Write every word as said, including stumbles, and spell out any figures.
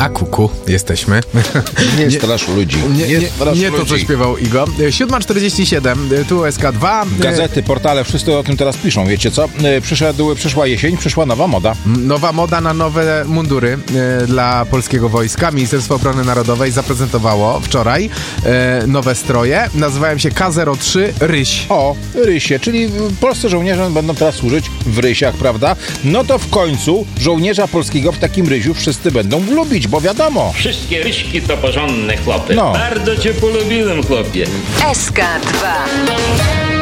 A, kuku, jesteśmy. Nie strasz ludzi. Nie, nie, strasz nie to, ludzi. co śpiewał Igo. siódma czterdzieści siedem, tu S K dwa. Gazety, portale, wszyscy o tym teraz piszą, wiecie co? Przyszedł, przyszła jesień, przyszła nowa moda. Nowa moda na nowe mundury e, dla polskiego wojska. Ministerstwo Obrony Narodowej zaprezentowawało wczoraj e, nowe stroje. Nazywają się K zero trzy Ryś. O, rysie, czyli polscy żołnierze będą teraz służyć w rysiach, prawda? No to w końcu żołnierza polskiego w takim rysiu wszyscy będą lubić, bo wiadomo. Wszystkie ryśki to porządne chłopy. No. Bardzo cię polubiłem, chłopie. S K dwa.